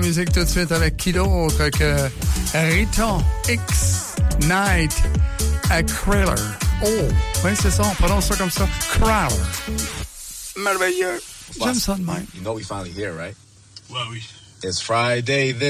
musique tout de suite avec qui d'autre que Riton X Night à Kriller. Oh, oui, c'est ça, on prononce ça comme ça. Kriller. Merveilleux. J'aime ça de même. You know we finally here, right? Well, It's Friday then.